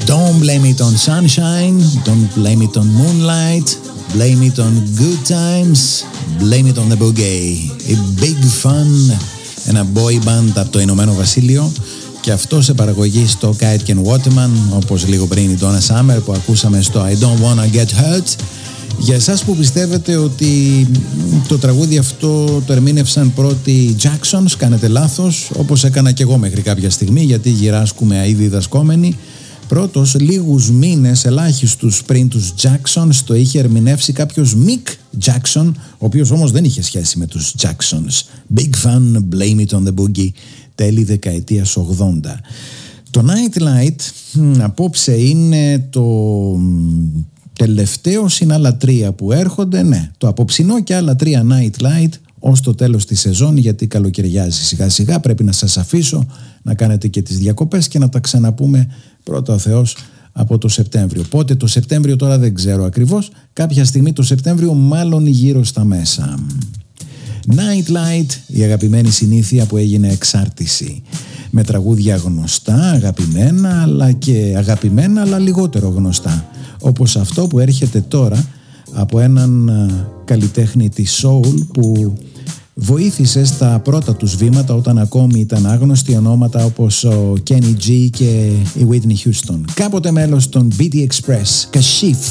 Don't blame it on sunshine, don't blame it on moonlight, blame it on good times, blame it on the boogie. A big fun, ένα boy band από το Ηνωμένο Βασίλειο, και αυτό σε παραγωγή στο Kite and Waterman, όπως λίγο πριν η Donna Summer που ακούσαμε στο I Don't Wanna Get Hurt. Για εσάς που πιστεύετε ότι το τραγούδι αυτό το ερμήνευσαν πρώτοι Jacksons, κάνετε λάθος, όπως έκανα και εγώ μέχρι κάποια στιγμή, γιατί γυράσκουμε αεί διδασκόμενοι. Πρώτος, λίγους μήνες ελάχιστους πριν τους Jacksons, το είχε ερμηνεύσει κάποιος Mick Jackson, ο οποίος όμως δεν είχε σχέση με τους Jacksons. Big Fun, Blame It on the Boogie, τέλη δεκαετίας 80. Το Nightlight απόψε είναι το τελευταίο συν άλλα τρία που έρχονται, ναι, το απόψινό και άλλα τρία Nightlight ως το τέλος της σεζόν, γιατί καλοκαιριάζει σιγά σιγά. Πρέπει να σας αφήσω να κάνετε και τις διακοπές και να τα ξαναπούμε πρώτα ο Θεός από το Σεπτέμβριο. Πότε το Σεπτέμβριο τώρα δεν ξέρω ακριβώς, κάποια στιγμή το Σεπτέμβριο, μάλλον γύρω στα μέσα. Nightlight, η αγαπημένη συνήθεια που έγινε εξάρτηση, με τραγούδια γνωστά, αγαπημένα, αλλά και αγαπημένα αλλά λιγότερο γνωστά, όπως αυτό που έρχεται τώρα από έναν καλλιτέχνη της soul που βοήθησε στα πρώτα τους βήματα όταν ακόμη ήταν άγνωστοι, ονόματα όπως ο Kenny G και η Whitney Houston. Κάποτε μέλος των BT Express, Kashif.